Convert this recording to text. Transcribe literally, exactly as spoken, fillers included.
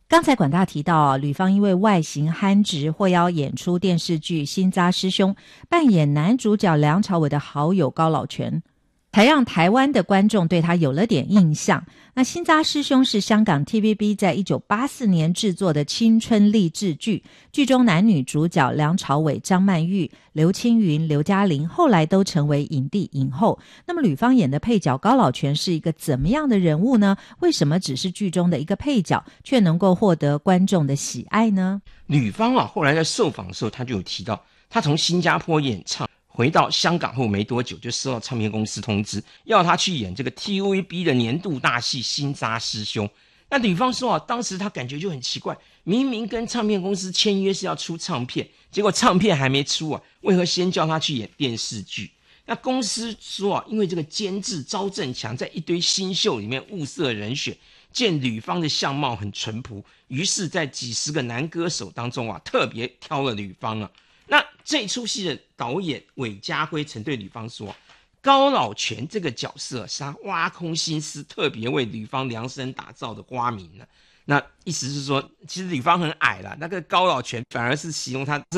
刚才管大提到啊，吕方因为外形憨直，获邀演出电视剧《新扎师兄》，扮演男主角梁朝伟的好友高老全，才让台湾的观众对他有了点印象。那《新扎师兄》是香港 T V B 在一九八四年制作的青春励志剧，剧中男女主角梁朝伟、张曼玉、刘青云、刘嘉玲后来都成为影帝影后。那么吕方演的配角高老全是一个怎么样的人物呢？为什么只是剧中的一个配角，却能够获得观众的喜爱呢？ 吕方啊，后来在受访的时候，他就有提到，他从新加坡演唱回到香港后没多久，就收到唱片公司通知，要他去演这个 T V B 的年度大戏《新扎师兄》。那吕方说啊，当时他感觉就很奇怪，明明跟唱片公司签约是要出唱片，结果唱片还没出啊，为何先叫他去演电视剧？那公司说啊，因为这个监制招正强在一堆新秀里面物色人选，见吕方的相貌很淳朴，于是在几十个男歌手当中啊，特别挑了吕方啊。那这出戏的导演韦家辉曾对吕方说，高老全这个角色是他挖空心思特别为吕方量身打造的花名呢。那意思是说，其实吕方很矮啦，那个高老全反而是形容他